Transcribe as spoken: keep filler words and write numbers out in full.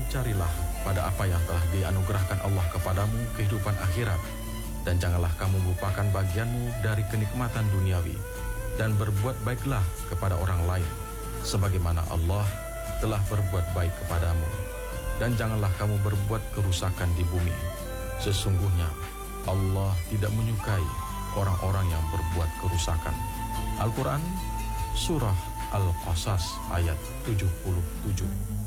carilah pada apa yang telah dianugerahkan Allah kepadamu kehidupan akhirat, dan janganlah kamu melupakan bagianmu dari kenikmatan duniawi, dan berbuat baiklah kepada orang lain, sebagaimana Allah telah berbuat baik kepadamu. Dan janganlah kamu berbuat kerusakan di bumi. Sesungguhnya Allah tidak menyukai orang-orang yang berbuat kerusakan. Al-Quran Surah Al-Qasas ayat tujuh puluh tujuh.